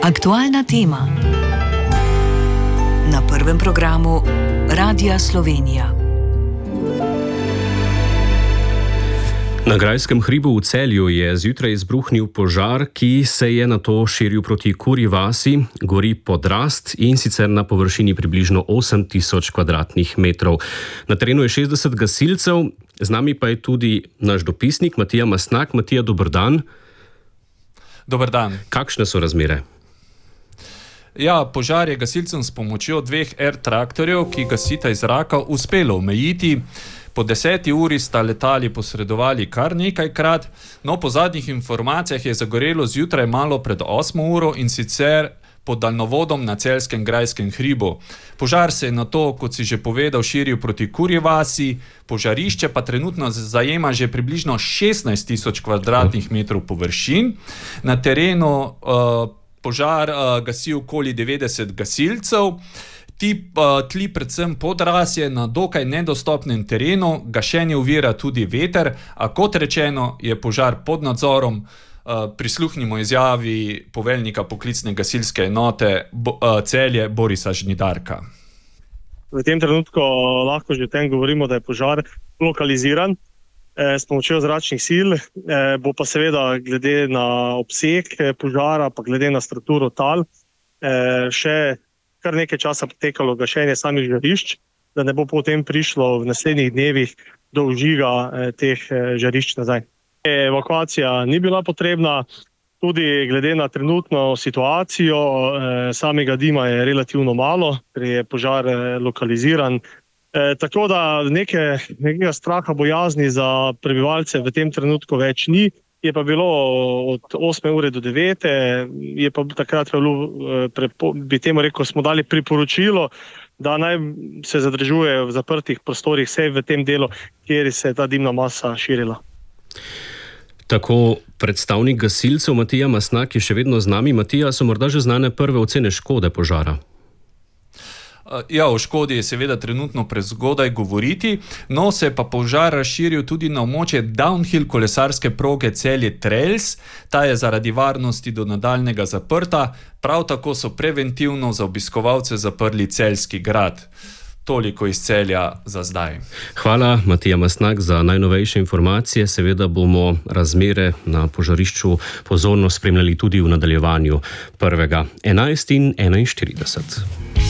Aktualna tema na prvem programu Radia Slovenija. Na Grajskem hribu v Celju je zjutraj izbruhnil požar, ki se je nato širil proti Kurji vasi, gori Podrast in sicer na površini približno 8000 kvadratnih metrov. Na terenu je 60 gasilcev, z nami pa je tudi naš dopisnik Matija Mastnak. Matija, dober dan. Dober dan. Kakšne so razmere? Ja, požar je gasilcem s pomočjo 2 traktorjev, ki gasita iz zraka, uspelo omejiti. Po 10 uri sta letali posredovali kar nekajkrat, no po zadnjih informacijah je zagorelo zjutraj malo pred 8 uro in sicer pod daljnovodom na celjskem Grajskem hribu. Požar se je nato, kot si že povedal, širil proti Kurji vasi, požarišče pa trenutno zajema že približno 16 000 kvadratnih metrov površin. Na terenu požar gasi okoli 90 gasilcev. Tli predvsem Podrasje na dokaj nedostopnem terenu, gašenje ovira tudi veter, a kot rečeno je požar pod nadzorom. Prisluhnimo izjavi poveljnika poklicne gasilske enote Celje Borisa Žnidarka. V tem trenutku lahko že o tem govorimo, da je požar lokaliziran s pomočjo zračnih sil, bo pa seveda glede na obseg požara, pa glede na strukturo tal, še kar nekaj časa potekalo gašenje samih žarišč, da ne bo potem prišlo v naslednjih dnevih do vžiga teh žarišč nazaj. Evakuacija ni bila potrebna, tudi glede na trenutno situacijo samega dima je relativno malo, ker je požar lokaliziran. Tako da nekega straha, bojazni za prebivalce v tem trenutku več ni. Je pa bilo od 8 ure do 9, je pa takrat bi temu rekel, smo dali priporočilo, da naj se zadržuje v zaprtih prostorih, vse v tem delu, kjer se je ta dimna masa širila. Tako predstavnik gasilcev Matija Mastnak je še vedno z nami. Matija, so morda že znane prve ocene škode požara? Ja, o škodi je seveda trenutno prezgodaj govoriti, no se je pa požar razširil tudi na območje downhill kolesarske proge Celje Trails. Ta je zaradi varnosti do nadaljnjega zaprta, prav tako so preventivno za obiskovalce zaprli Celjski grad. Toliko iz Celja za zdaj. Hvala, Matija Mastnak, za najnovejše informacije. Seveda bomo razmere na požarišču pozorno spremljali tudi v nadaljevanju 1. 11 in 41.